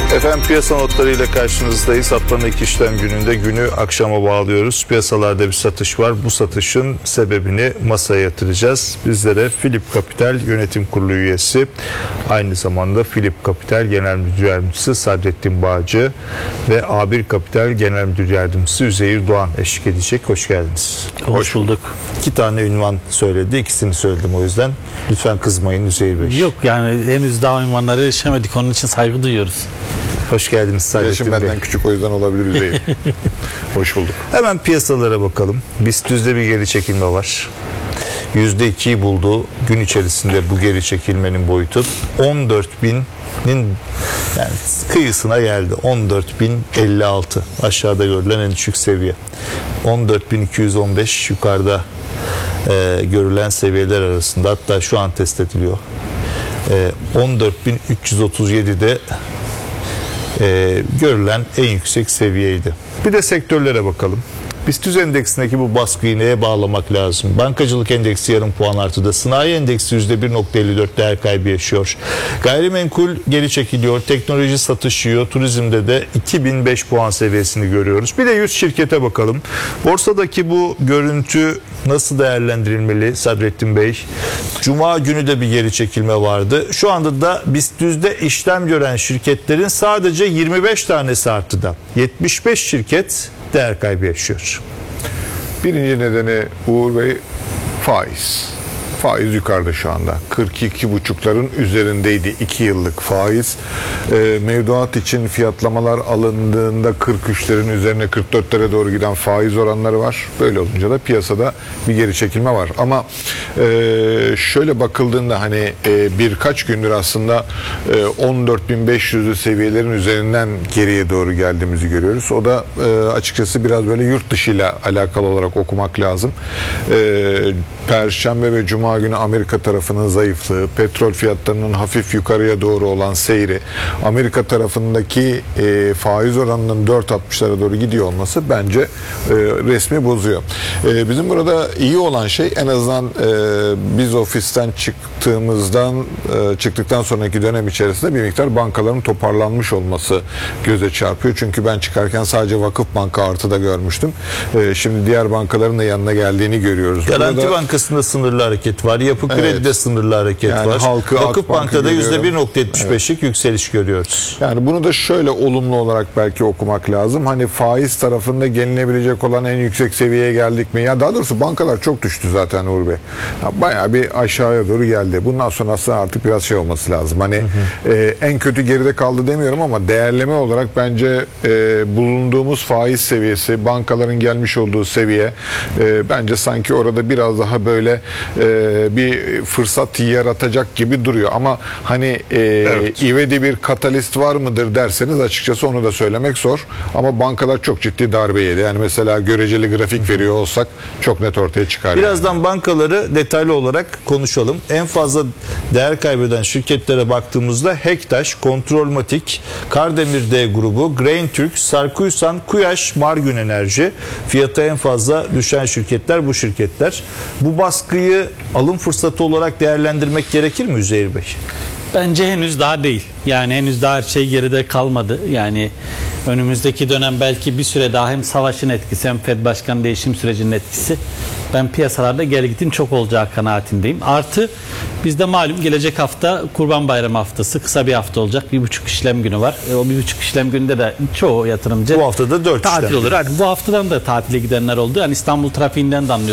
Efendim piyasa notlarıyla karşınızdayız. Haftanın ilk işlem gününde günü akşama bağlıyoruz. Piyasalarda bir satış var. Bu satışın sebebini masaya yatıracağız. Bizlere Philip Capital Yönetim Kurulu üyesi, aynı zamanda Philip Capital Genel Müdür Yardımcısı Sadrettin Bağcı ve A1 Capital Genel Müdür Yardımcısı Üzeyir Doğan eşlik edecek. Hoş geldiniz. Hoş bulduk. 2 tane ünvan söyledi. İkisini söyledim o yüzden. Lütfen kızmayın Üzeyir Bey. Yok yani henüz daha ünvanları erişemedik. Onun için saygı duyuyoruz. Hoş geldiniz Sadrettin Yaşım Bey. benden küçük, o yüzden olabilir Üzeyir. Hoş bulduk. Hemen piyasalara bakalım. BIST bir geri çekilme var. %2'yi buldu. Gün içerisinde bu geri çekilmenin boyutu 14.000'nin yani kıyısına geldi. 14.056 aşağıda görülen en düşük seviye. 14.215 yukarıda görülen seviyeler arasında, hatta şu an test ediliyor. 14.337'de görülen en yüksek seviyeydi. Bir de sektörlere bakalım. BIST endeksindeki bu baskıyı neye bağlamak lazım? Bankacılık endeksi yarım puan artıda. Sanayi endeksi %1.54 değer kaybı yaşıyor. Gayrimenkul geri çekiliyor. Teknoloji satış yiyor. Turizmde de 2005 puan seviyesini görüyoruz. Bir de 100 şirkete bakalım. Borsadaki bu görüntü nasıl değerlendirilmeli Sadrettin Bey? Cuma günü de bir geri çekilme vardı. Şu anda da BIST işlem gören şirketlerin sadece 25 tanesi artıda. 75 şirket değer kaybı yaşıyor. Birinci nedeni Uğur Bey, faiz. Faiz yukarıda şu anda. 42,5'ların üzerindeydi 2 yıllık faiz. Mevduat için fiyatlamalar alındığında 43'lerin üzerine 44'lere doğru giden faiz oranları var. Böyle olunca da piyasada bir geri çekilme var. Ama şöyle bakıldığında hani birkaç gündür aslında 14.500'lü seviyelerin üzerinden geriye doğru geldiğimizi görüyoruz. O da açıkçası biraz böyle yurt dışı ile alakalı olarak okumak lazım. Perşembe ve Cuma günü Amerika tarafının zayıflığı, petrol fiyatlarının hafif yukarıya doğru olan seyri, Amerika tarafındaki faiz oranının 4.60'lara doğru gidiyor olması bence resmi bozuyor. Bizim burada iyi olan şey, en azından biz ofisten çıktıktan sonraki dönem içerisinde bir miktar bankaların toparlanmış olması göze çarpıyor. Çünkü ben çıkarken sadece Vakıfbank artıda görmüştüm. Şimdi diğer bankaların da yanına geldiğini görüyoruz. Garanti burada Bankası'nda sınırlı hareket var. Yapı Kredi'de sınırlı hareket yani var. Vakıfbank'ta da %1.75'lik yükseliş görüyoruz. Yani bunu da şöyle olumlu olarak belki okumak lazım. Hani faiz tarafında gelinebilecek olan en yüksek seviyeye geldik mi? Ya daha doğrusu bankalar çok düştü zaten Uğur Bey. Ya bayağı bir aşağıya doğru geldi. Bundan sonra aslında artık biraz şey olması lazım. Hani en kötü geride kaldı demiyorum ama değerleme olarak bence bulunduğumuz faiz seviyesi, bankaların gelmiş olduğu seviye bence sanki orada biraz daha böyle bir fırsat yaratacak gibi duruyor. Ama hani evet, ivedi bir katalist var mıdır derseniz açıkçası onu da söylemek zor. Ama bankalar çok ciddi darbe yedi. Yani mesela göreceli grafik veriyor olsak çok net ortaya çıkar. Birazdan bankaları detaylı olarak konuşalım. En fazla değer kaybeden şirketlere baktığımızda Hektaş, Kontrolmatik, Kardemir D grubu, Graintürk, Sarkuysan, Kuyaş, Margün Enerji. Fiyata en fazla düşen şirketler bu şirketler. Bu baskıyı alım fırsatı olarak değerlendirmek gerekir mi Üzeyir Bey? Bence henüz daha değil. Yani henüz daha her şey geride kalmadı. Yani önümüzdeki dönem belki bir süre daha hem savaşın etkisi hem Fed Başkanı değişim sürecinin etkisi. Ben piyasalarda gerilim çok olacağı kanaatindeyim. Artı bizde malum gelecek hafta Kurban Bayramı haftası, kısa bir hafta olacak. 1,5 işlem günü var. O 1,5 işlem gününde de çoğu yatırımcı bu haftada 4 tatil işlem olur. Yani bu haftadan da tatile gidenler oldu. Yani İstanbul trafiğinden de anlıyoruz.